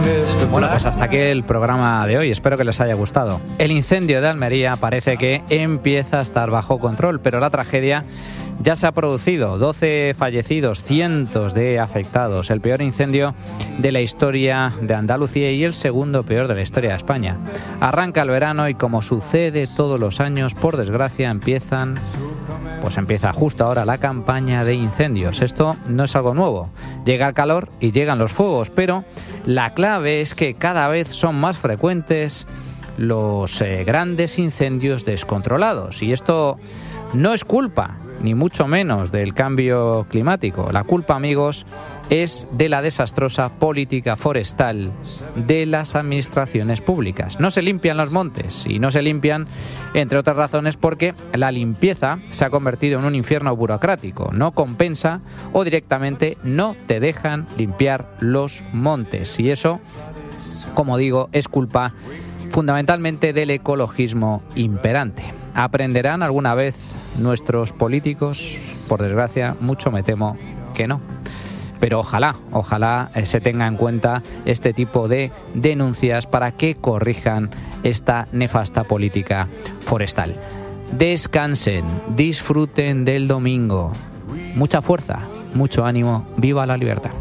Bueno, pues hasta aquí el programa de hoy. Espero que les haya gustado. El incendio de Almería parece que empieza a estar bajo control, pero la tragedia ya se ha producido. 12 fallecidos, cientos de afectados. El peor incendio de la historia de Andalucía y el segundo peor de la historia de España. Arranca el verano y, como sucede todos los años, por desgracia empieza justo ahora la campaña de incendios. Esto no es algo nuevo. Llega el calor y llegan los fuegos, pero la clave es que cada vez son más frecuentes los grandes incendios descontrolados. Y esto no es culpa, ni mucho menos, del cambio climático. La culpa, amigos, es de la desastrosa política forestal de las administraciones públicas. No se limpian los montes, y no se limpian, entre otras razones, porque la limpieza se ha convertido en un infierno burocrático. No compensa o directamente no te dejan limpiar los montes. Y eso, como digo, es culpa fundamentalmente del ecologismo imperante. ¿Aprenderán alguna vez nuestros políticos? Por desgracia, mucho me temo que no. Pero ojalá se tenga en cuenta este tipo de denuncias para que corrijan esta nefasta política forestal. Descansen, disfruten del domingo. Mucha fuerza, mucho ánimo. ¡Viva la libertad!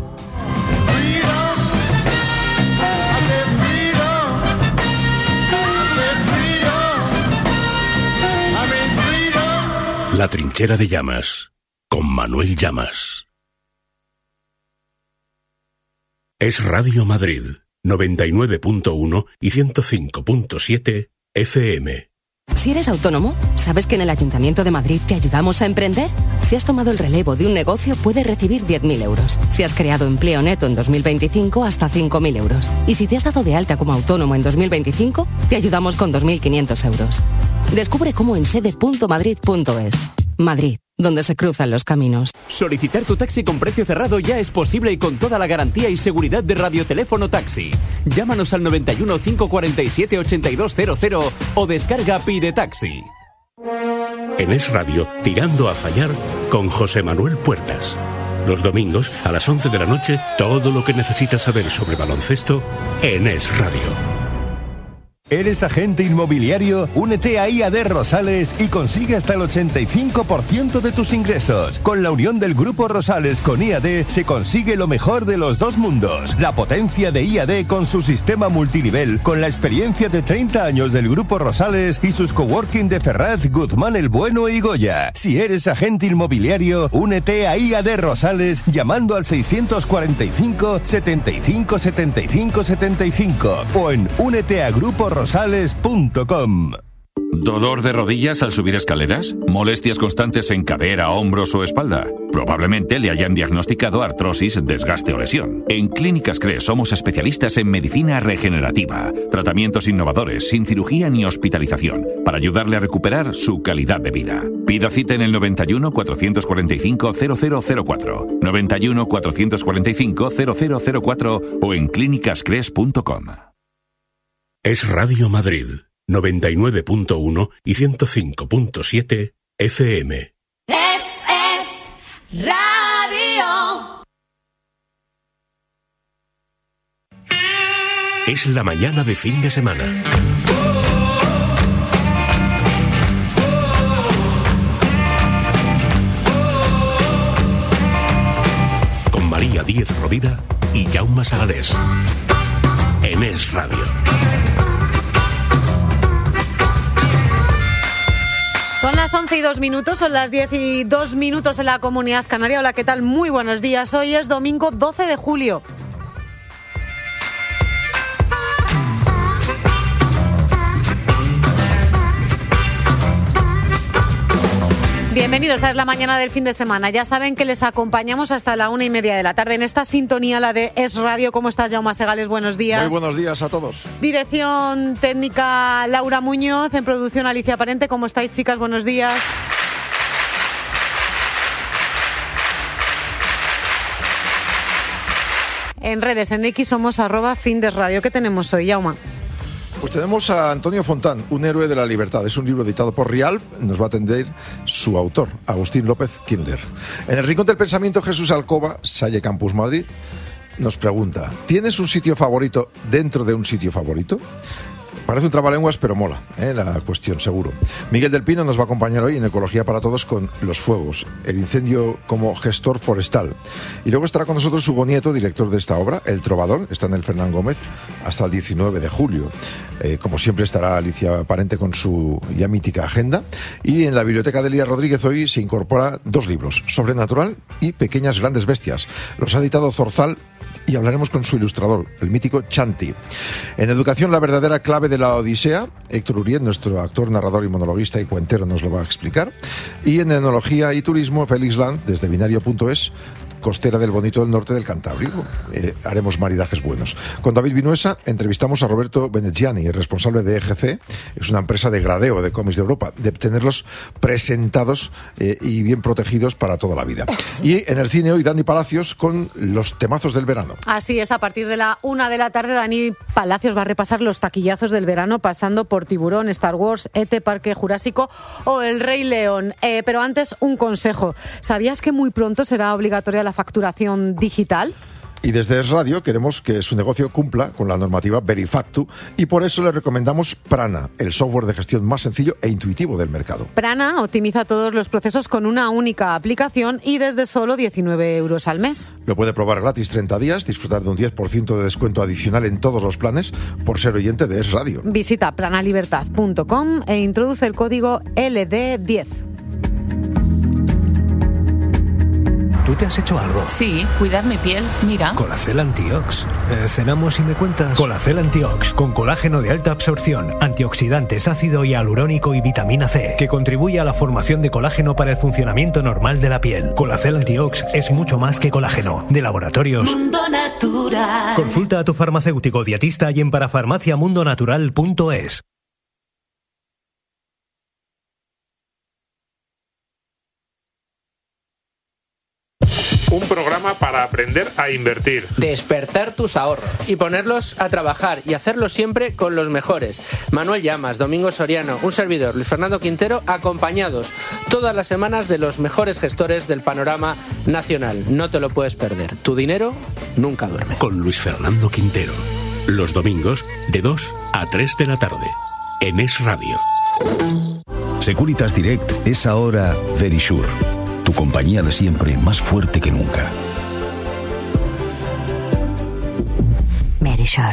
La trinchera de Llamas, con Manuel Llamas. Es Radio Madrid, 99.1 y 105.7 FM. Si eres autónomo, ¿sabes que en el Ayuntamiento de Madrid te ayudamos a emprender? Si has tomado el relevo de un negocio, puedes recibir 10.000 euros. Si has creado empleo neto en 2025, hasta 5.000 euros. Y si te has dado de alta como autónomo en 2025, te ayudamos con 2.500 euros. Descubre cómo en sede.madrid.es. Madrid, donde se cruzan los caminos. Solicitar tu taxi con precio cerrado ya es posible y con toda la garantía y seguridad de Radioteléfono Taxi. Llámanos al 91 547 8200 o descarga Pide Taxi. En Es Radio, Tirando a Fallar, con José Manuel Puertas. Los domingos, a las 11 de la noche, todo lo que necesitas saber sobre baloncesto en Es Radio. ¿Eres agente inmobiliario? Únete a IAD Rosales y consigue hasta el 85% de tus ingresos. Con la unión del Grupo Rosales con IAD se consigue lo mejor de los dos mundos. La potencia de IAD con su sistema multinivel, con la experiencia de 30 años del Grupo Rosales y sus coworking de Ferraz, Guzmán el Bueno y Goya. Si eres agente inmobiliario, únete a IAD Rosales llamando al 645 75 75 75 o en úneteagrupporosales.com. ¿Dolor de rodillas al subir escaleras? ¿Molestias constantes en cadera, hombros o espalda? Probablemente le hayan diagnosticado artrosis, desgaste o lesión. En Clínicas CRE somos especialistas en medicina regenerativa, tratamientos innovadores, sin cirugía ni hospitalización, para ayudarle a recuperar su calidad de vida. Pida cita en el 91 445 0004, 91 445 0004 o en clínicascres.com. Es Radio Madrid, 99.1 y 105.7 FM. Es Radio. Es la mañana de fin de semana. Con María Díez Rovira y Jaume Sagalés. En Es Radio. Son las 11:02, son las 10:02 en la Comunidad Canaria. Hola, ¿qué tal? Muy buenos días. Hoy es domingo 12 de julio. Bienvenidos a Es la mañana del fin de semana. Ya saben que les acompañamos hasta la 1:30 de la tarde en esta sintonía, la de Es Radio. ¿Cómo estás, Jaume Segales? Buenos días. Muy buenos días a todos. Dirección técnica Laura Muñoz, en producción Alicia Parente. ¿Cómo estáis, chicas? Buenos días. En redes, en X somos @Findesradio. ¿Qué tenemos hoy, Jaume? Pues tenemos a Antonio Fontán, un héroe de la libertad. Es un libro editado por Rialp. Nos va a atender su autor, Agustín López Kindler. En el Rincón del Pensamiento, Jesús Alcoba, Salle Campus Madrid. nos pregunta, ¿tienes un sitio favorito dentro de un sitio favorito? Parece un trabalenguas, pero mola, la cuestión, seguro. Miguel del Pino nos va a acompañar hoy en Ecología para Todos con los fuegos, el incendio como gestor forestal. Y luego estará con nosotros Hugo Nieto, director de esta obra, El Trovador, está en el Fernán Gómez, hasta el 19 de julio. Como siempre estará Alicia Parente con su ya mítica agenda. Y en la biblioteca de Elías Rodríguez hoy se incorpora 2 libros, Sobrenatural y Pequeñas Grandes Bestias. Los ha editado Zorzal y hablaremos con su ilustrador, el mítico Chanti. En educación, la verdadera clave de la Odisea, Héctor Uriet, nuestro actor, narrador y monologuista y cuentero, nos lo va a explicar. Y en enología y turismo, Félix Lanz, desde binario.es, costera del bonito del norte del Cantábrico. Haremos maridajes buenos. Con David Vinuesa entrevistamos a Roberto Benegiani, el responsable de EGC, es una empresa de gradeo de cómics de Europa, de tenerlos presentados y bien protegidos para toda la vida. Y en el cine hoy Dani Palacios con los temazos del verano. Así es, a partir de la 1 de la tarde Dani Palacios va a repasar los taquillazos del verano, pasando por Tiburón, Star Wars, ET, Parque Jurásico o El Rey León. Pero antes, un consejo. ¿Sabías que muy pronto será obligatoria la facturación digital? Y desde Es Radio queremos que su negocio cumpla con la normativa Verifactu y por eso le recomendamos Prana, el software de gestión más sencillo e intuitivo del mercado. Prana optimiza todos los procesos con una única aplicación y desde solo 19 euros al mes. Lo puede probar gratis 30 días, disfrutar de un 10% de descuento adicional en todos los planes por ser oyente de Es Radio. Visita pranalibertad.com e introduce el código LD10. ¿Tú te has hecho algo? Sí, cuidar mi piel, mira. Colacel Antiox. Cenamos y me cuentas. Colacel Antiox, con colágeno de alta absorción, antioxidantes, ácido hialurónico y vitamina C, que contribuye a la formación de colágeno para el funcionamiento normal de la piel. Colacel Antiox es mucho más que colágeno. De Laboratorios Mundo Natural. Consulta a tu farmacéutico dietista y en parafarmaciamundonatural.es. Un programa para aprender a invertir. Despertar tus ahorros. Y ponerlos a trabajar y hacerlo siempre con los mejores. Manuel Llamas, Domingo Soriano, un servidor, Luis Fernando Quintero, acompañados todas las semanas de los mejores gestores del panorama nacional. No te lo puedes perder. Tu dinero nunca duerme. Con Luis Fernando Quintero. Los domingos de 2 a 3 de la tarde. En Es Radio. Securitas Direct es ahora Verisure. Tu compañía de siempre, más fuerte que nunca. Verisure.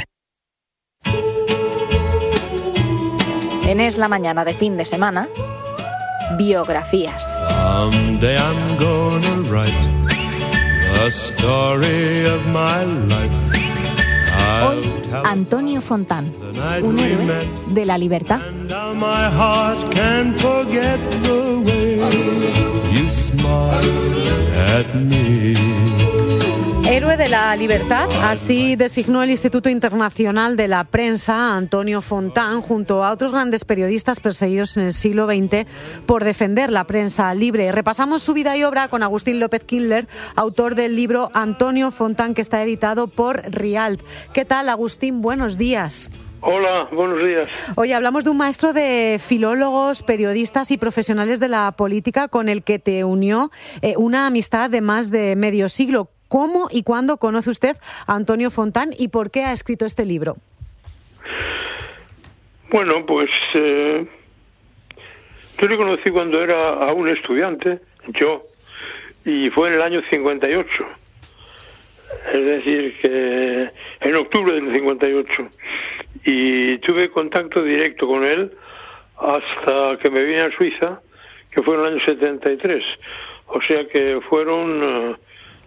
En Es la Mañana de fin de semana, biografías. Someday I'm gonna write the story of my life. Hoy, Antonio Fontán, un héroe de la libertad. My heart can forget the way you smile at me. Héroe de la libertad, así designó el Instituto Internacional de la Prensa Antonio Fontán, junto a otros grandes periodistas perseguidos en el siglo XX por defender la prensa libre. Repasamos su vida y obra con Agustín López Kindler, autor del libro Antonio Fontán, que está editado por Rialp. ¿Qué tal, Agustín? Buenos días. Hola, buenos días. Hoy hablamos de un maestro de filólogos, periodistas y profesionales de la política con el que te unió una amistad de más de medio siglo. ¿Cómo y cuándo conoce usted a Antonio Fontán y por qué ha escrito este libro? Bueno, pues yo le conocí cuando era aún estudiante, y fue en el año 58. Es decir, que en octubre del 58. Y tuve contacto directo con él hasta que me vine a Suiza, que fue en el año 73. O sea que fueron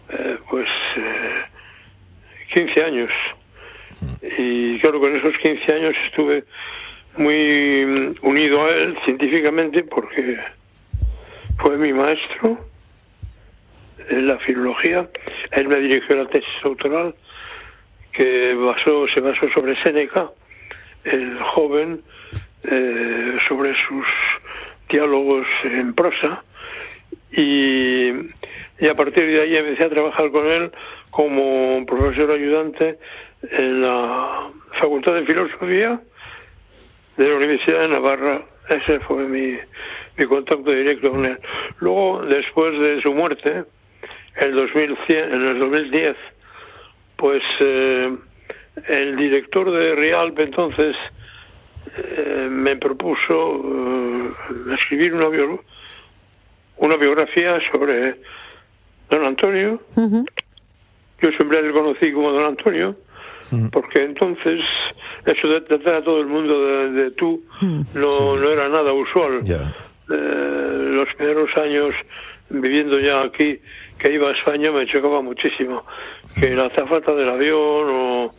15 años. Y claro, con esos 15 años estuve muy unido a él científicamente porque fue mi maestro en la filología. Él me dirigió la tesis doctoral que se basó sobre Séneca, el joven, sobre sus diálogos en prosa, y a partir de ahí empecé a trabajar con él como profesor ayudante en la Facultad de Filosofía de la Universidad de Navarra. Ese fue mi contacto directo con él. Luego, después de su muerte, en el 2010, pues el director de Rialp entonces me propuso escribir una biografía sobre don Antonio. Yo siempre le conocí como don Antonio, porque entonces eso de tratar a todo el mundo de tú no era nada usual. Los primeros años viviendo ya aquí, que iba a España, me chocaba muchísimo que la azafata del avión o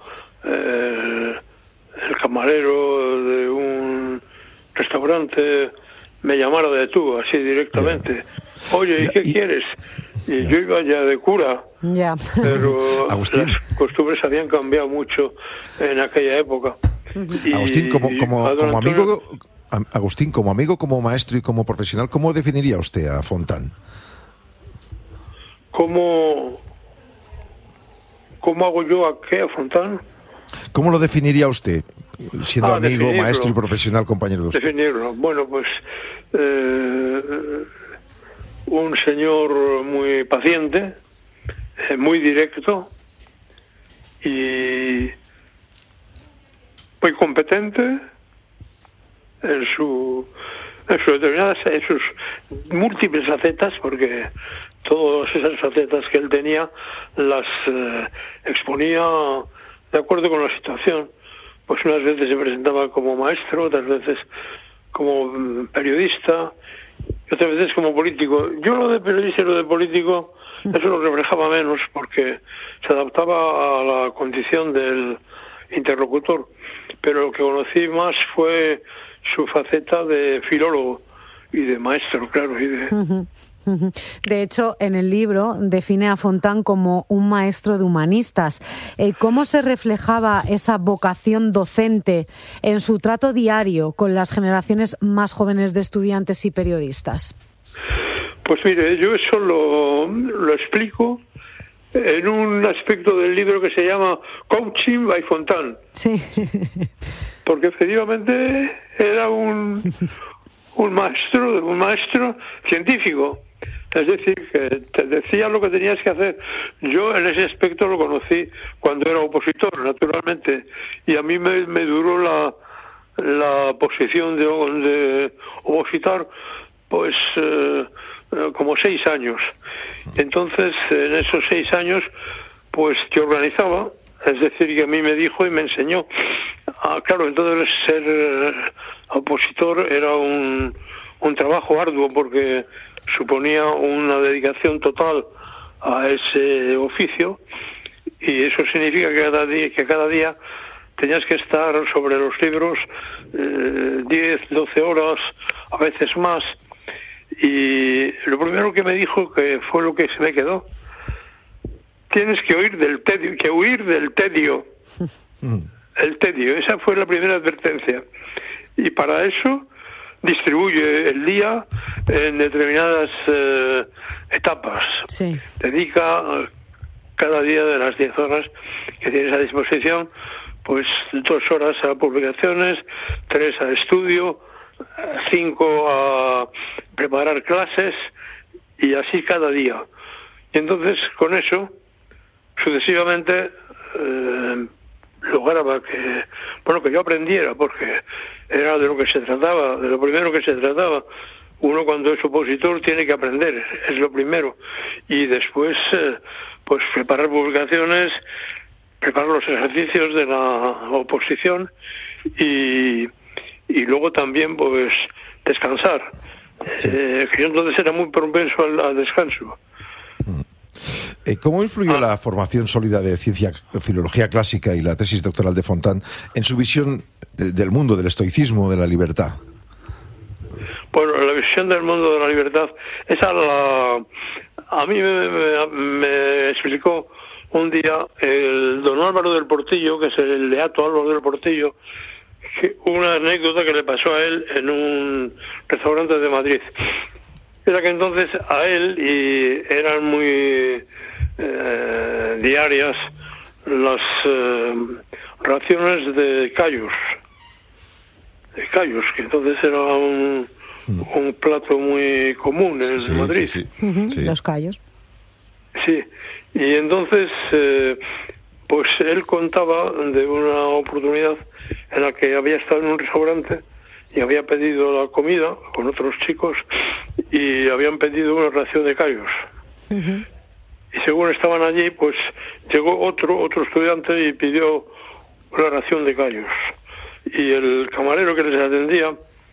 el camarero de un restaurante me llamara de tú, así directamente. Oye, ¿y qué quieres? Y yo iba ya de cura, pero las costumbres habían cambiado mucho en aquella época. Agustín, como amigo, Agustín, como amigo, como maestro y como profesional, ¿cómo definiría usted a Fontán? ¿Cómo hago yo a qué, a Fontán? ¿Cómo lo definiría usted, siendo amigo, maestro y profesional, compañero de usted? Definirlo. Bueno, pues un señor muy paciente, muy directo y muy competente en sus múltiples facetas, porque todas esas facetas que él tenía las exponía de acuerdo con la situación. Pues unas veces se presentaba como maestro, otras veces como periodista, y otras veces como político. Yo lo de periodista y lo de político, eso lo reflejaba menos, porque se adaptaba a la condición del interlocutor. Pero lo que conocí más fue su faceta de filólogo y de maestro, claro, y de... De hecho, en el libro define a Fontán como un maestro de humanistas. ¿Cómo se reflejaba esa vocación docente en su trato diario con las generaciones más jóvenes de estudiantes y periodistas? Pues mire, yo eso lo explico en un aspecto del libro que se llama Coaching by Fontán. Sí. Porque efectivamente era un maestro científico. Es decir, que te decía lo que tenías que hacer. Yo en ese aspecto lo conocí cuando era opositor, naturalmente, y a mí me duró la posición de opositor pues como 6 años. Entonces, en esos 6 años, pues yo organizaba, es decir, que a mí me dijo y me enseñó. Claro, entonces ser opositor era un trabajo arduo, porque suponía una dedicación total a ese oficio, y eso significa que cada día tenías que estar sobre los libros 10, 12 horas, a veces más. Y lo primero que me dijo, que fue lo que se me quedó: tienes que huir del tedio. El tedio, esa fue la primera advertencia. Y para eso distribuye el día en determinadas etapas. Sí. Dedica cada día de las 10 horas que tienes a disposición, pues 2 horas a publicaciones, 3 a estudio, 5 a preparar clases, y así cada día. Y entonces, con eso, sucesivamente lograba que yo aprendiera, porque era de lo que se trataba, de lo primero que se trataba. Uno, cuando es opositor, tiene que aprender, es lo primero, y después pues preparar publicaciones, preparar los ejercicios de la oposición, y luego también pues descansar. Sí. Que yo entonces era muy propenso al descanso. ¿Cómo influyó la formación sólida de ciencia, filología clásica y la tesis doctoral de Fontán en su visión del mundo, del estoicismo, de la libertad? Bueno, la visión del mundo de la libertad, a mí me explicó un día el don Álvaro del Portillo, que es el beato Álvaro del Portillo, una anécdota que le pasó a él en un restaurante de Madrid. Era que entonces a él, y eran muy diarias las raciones de callos, que entonces era un plato muy común en Madrid. Sí. Los callos. Sí, y entonces pues él contaba de una oportunidad en la que había estado en un restaurante y había pedido la comida con otros chicos y habían pedido una ración de callos. Ujú. Y según estaban allí, pues llegó otro estudiante y pidió una ración de callos. Y el camarero que les atendía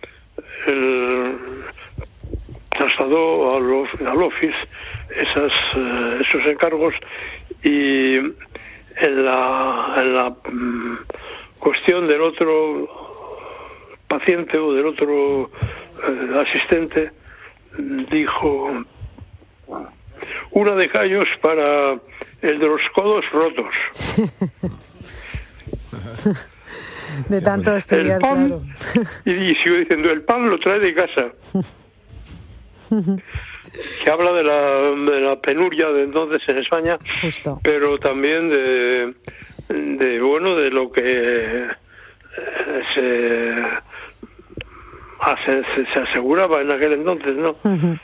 trasladó al office esos encargos, y en la cuestión del otro paciente o del otro asistente dijo: una de callos para el de los codos rotos. De tanto estudiar, el pan, claro. y siguió diciendo, el pan lo trae de casa. Que habla de la penuria de entonces en España. Justo. Pero también de lo que se aseguraba en aquel entonces, ¿no?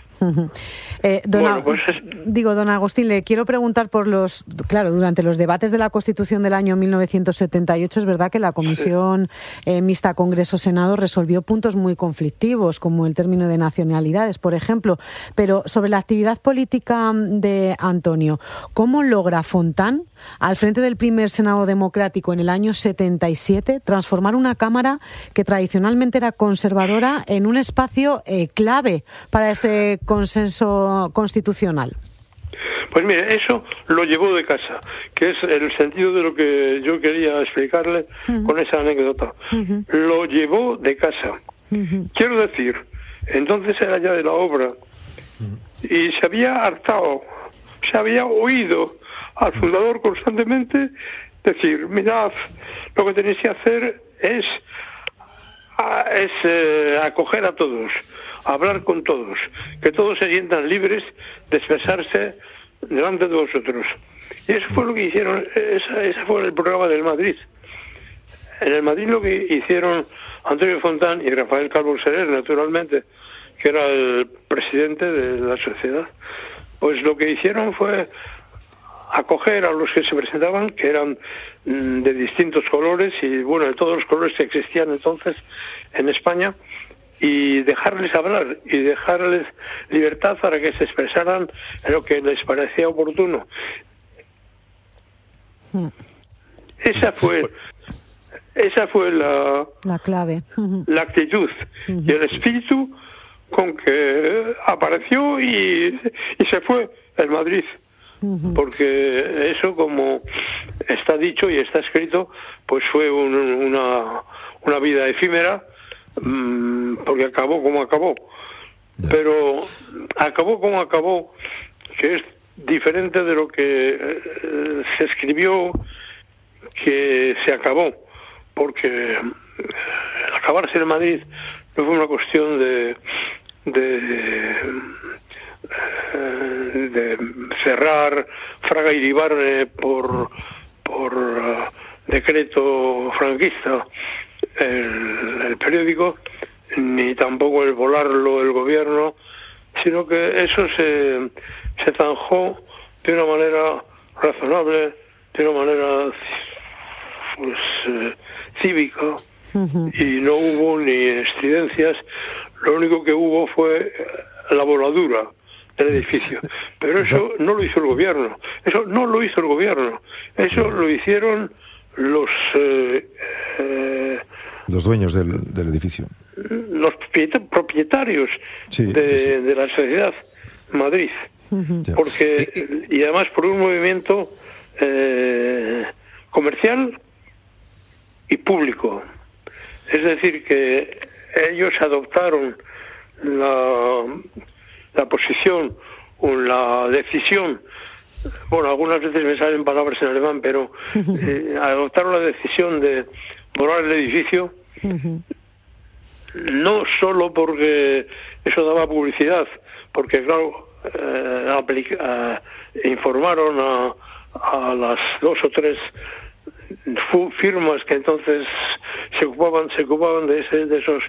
Don Agustín, le quiero preguntar por durante los debates de la Constitución del año 1978, es verdad que la Comisión Mixta Congreso-Senado resolvió puntos muy conflictivos, como el término de nacionalidades, por ejemplo, pero sobre la actividad política de Antonio, ¿cómo logra Fontán, al frente del primer Senado democrático en el año 77, transformar una Cámara que tradicionalmente era conservadora en un espacio clave para ese consenso constitucional? Pues mire, eso lo llevó de casa, que es el sentido de lo que yo quería explicarle con esa anécdota. Lo llevó de casa. Quiero decir, entonces era ya de la obra y se había hartado, se había oído al fundador constantemente decir: mirad, lo que tenéis que hacer es acoger a todos, hablar con todos, que todos se sientan libres de expresarse delante de vosotros. Y eso fue lo que hicieron, ese fue el programa del Madrid. En el Madrid lo que hicieron Antonio Fontán y Rafael Calvo Soler, naturalmente, que era el presidente de la sociedad, pues lo que hicieron fue acoger a los que se presentaban, que eran de distintos colores y, bueno, de todos los colores que existían entonces en España, y dejarles hablar y dejarles libertad para que se expresaran en lo que les parecía oportuno. Esa fue la clave, la actitud y el espíritu con que apareció y se fue el Madrid. Porque eso, como está dicho y está escrito, pues fue una vida efímera, porque acabó como acabó. Pero acabó como acabó, que es diferente de lo que se escribió que se acabó, porque el acabarse en Madrid no fue una cuestión de cerrar Fraga Iribarne por decreto franquista el periódico, ni tampoco el volarlo el gobierno, sino que eso se zanjó de una manera razonable, de una manera cívica, y no hubo ni estridencias. Lo único que hubo fue la voladura del edificio, pero eso no lo hizo el gobierno, eso lo hicieron los dueños del edificio, los propietarios de la sociedad Madrid, porque y además por un movimiento comercial y público, es decir, que ellos adoptaron la posición o la decisión, bueno, algunas veces me salen palabras en alemán, pero adoptaron la decisión de volar el edificio, no solo porque eso daba publicidad, porque claro, informaron a las 2 o 3 firmas que entonces se ocupaban de esos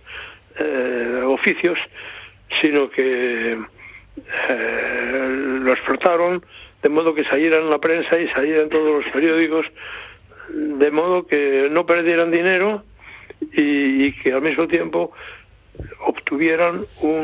oficios, sino que lo explotaron de modo que saliera en la prensa y saliera en todos los periódicos, de modo que no perdieran dinero y que al mismo tiempo obtuvieran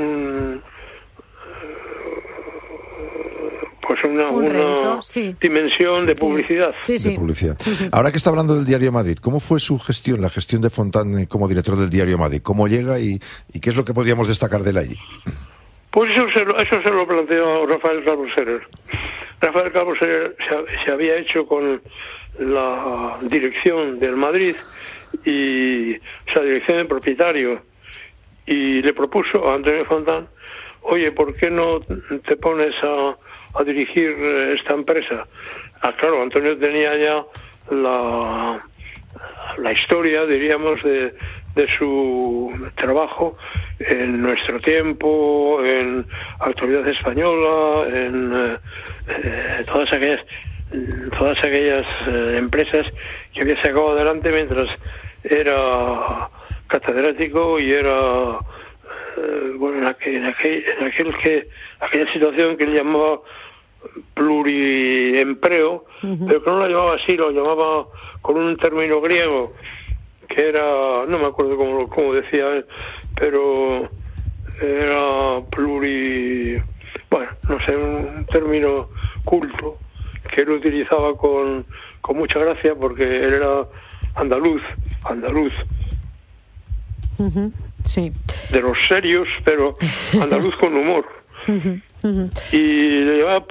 una sí, dimensión de publicidad. Sí. De publicidad. Ahora que está hablando del Diario Madrid, ¿cómo fue su gestión, la gestión de Fontán como director del Diario Madrid? ¿Cómo llega y qué es lo que podríamos destacar de él allí? Pues eso se lo planteó Rafael Calvo Serer. Rafael Calvo Serer se había hecho con la dirección del Madrid, y esa dirección del propietario, y le propuso a Antonio Fontán: oye, ¿por qué no te pones a dirigir esta empresa? Claro, Antonio tenía ya la historia, diríamos, de su trabajo en Nuestro Tiempo, en Actualidad Española, en todas aquellas empresas que había sacado adelante mientras era catedrático y era en aquella situación que él llamaba pluriempleo, pero que no lo llamaba así, lo llamaba con un término griego que era, no me acuerdo cómo decía él, pero era un término culto que él utilizaba con mucha gracia, porque él era andaluz, sí, de los serios, pero andaluz con humor. Y le llamaba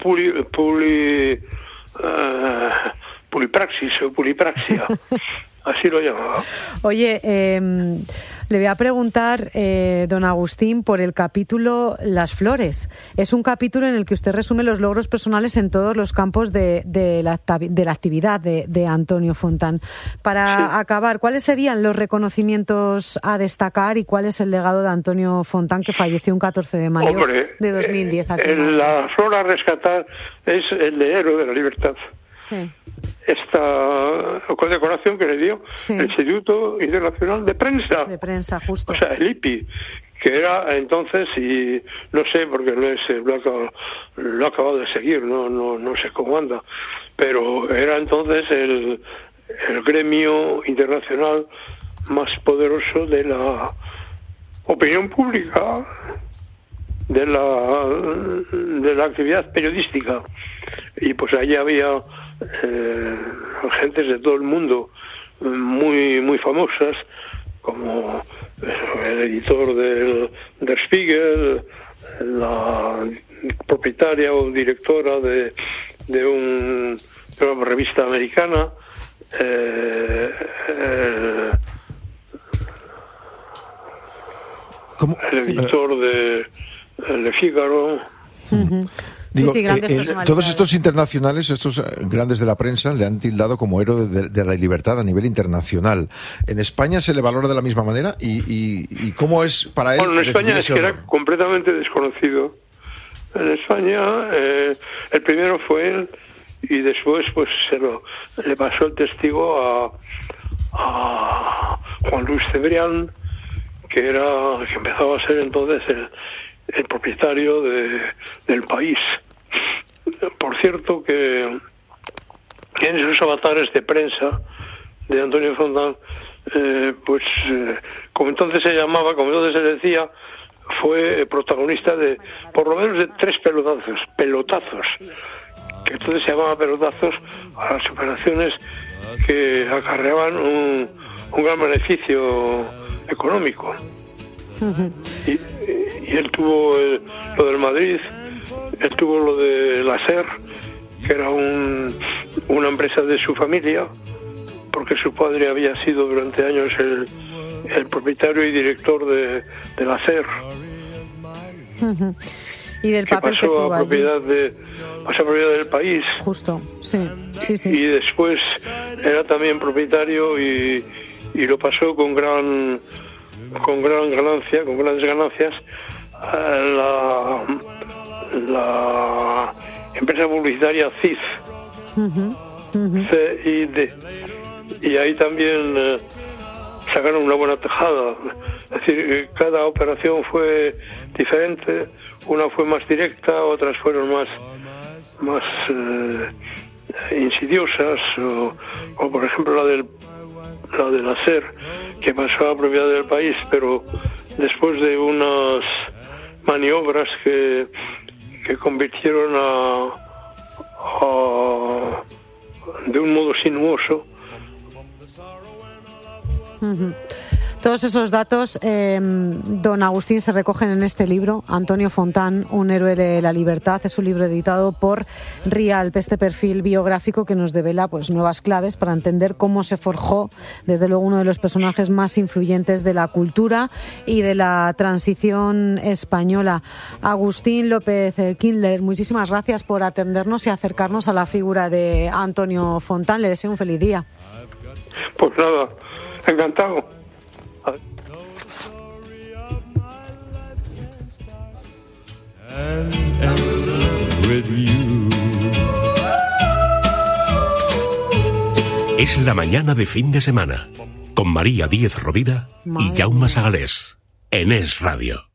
pulipraxis o pulipraxia. Así lo llamaba. Oye, le voy a preguntar, don Agustín, por el capítulo Las Flores. Es un capítulo en el que usted resume los logros personales en todos los campos de la actividad de Antonio Fontán. Para acabar, ¿cuáles serían los reconocimientos a destacar y cuál es el legado de Antonio Fontán, que falleció un 14 de mayo de 2010? La flor a rescatar es el de Héroe de la Libertad. Sí. Esta condecoración que le dio el Instituto Internacional de Prensa. De prensa, justo. O sea, el IPI, que era entonces, y no sé, porque lo he acabado de seguir, no sé cómo anda, pero era entonces el gremio internacional más poderoso de la opinión pública, de la actividad periodística. Y pues allí había gentes de todo el mundo muy muy famosas, como el editor del Der Spiegel, la propietaria o directora de una revista americana, el editor de Le Figaro. Digo, todos estos internacionales, estos grandes de la prensa, le han tildado como héroe de la libertad a nivel internacional. ¿En España se le valora de la misma manera? ¿Y cómo es para él? Bueno, en España es que era completamente desconocido. En España el primero fue él, y después pues le pasó el testigo a Juan Luis Cebrián, que empezaba a ser entonces el propietario del País. Por cierto que en esos avatares de prensa de Antonio Fontán, como entonces se llamaba, como entonces se decía, fue protagonista de por lo menos de 3 pelotazos, que entonces se llamaba pelotazos a las operaciones que acarreaban un gran beneficio económico. Y él tuvo lo del Madrid, él tuvo lo de la SER, que era una empresa de su familia, porque su padre había sido durante años el propietario y director de la SER. Y del papel pasó que tuvo a propiedad del País. Justo, sí. Y después era también propietario y lo pasó con grandes ganancias la empresa publicitaria CID, CID, y ahí también sacaron una buena tajada. Es decir, cada operación fue diferente, una fue más directa, otras fueron más insidiosas, o por ejemplo la del hacer, que pasó a propiedad del país, pero después de unas maniobras que convirtieron de un modo sinuoso. Todos esos datos, don Agustín, se recogen en este libro, Antonio Fontán, un héroe de la libertad. Es un libro editado por Rialp, este perfil biográfico que nos devela pues nuevas claves para entender cómo se forjó, desde luego, uno de los personajes más influyentes de la cultura y de la transición española. Agustín López Kindler, muchísimas gracias por atendernos y acercarnos a la figura de Antonio Fontán. Le deseo un feliz día. Pues nada, encantado. Es la mañana de fin de semana con María Díez Rovira y Jaume Sagalés en Es Radio.